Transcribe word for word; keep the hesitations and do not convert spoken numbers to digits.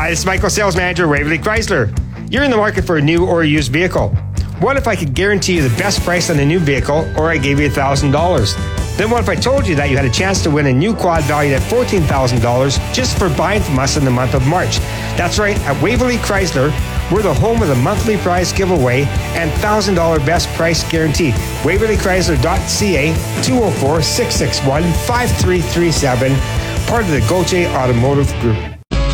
Hi, this is Michael, Sales Manager, Waverly Chrysler. You're in the market for a new or a used vehicle. What if I could guarantee you the best price on a new vehicle, or I gave you one thousand dollars? Then what if I told you that you had a chance to win a new quad valued at fourteen thousand dollars just for buying from us in the month of March? That's right, at Waverly Chrysler, we're the home of the monthly prize giveaway and one thousand dollars best price guarantee. Waverly Chrysler dot C A, two oh four, six six one, five three three seven, part of the Gauthier Automotive Group.